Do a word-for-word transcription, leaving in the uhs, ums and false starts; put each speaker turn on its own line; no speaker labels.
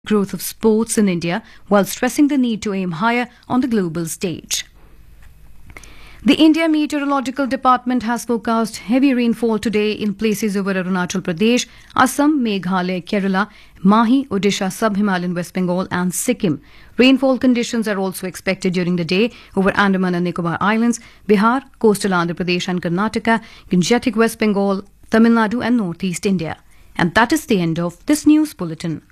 growth of sports in India while stressing the need to aim higher on the global stage. The India Meteorological Department has forecast heavy rainfall today in places over Arunachal Pradesh, Assam, Meghalaya, Kerala, Mahi, Odisha, Sub-Himalayan West Bengal and Sikkim. Rainfall conditions are also expected during the day over Andaman and Nicobar Islands, Bihar, coastal Andhra Pradesh and Karnataka, Gangetic West Bengal, Tamil Nadu and Northeast India. And that is the end of this news bulletin.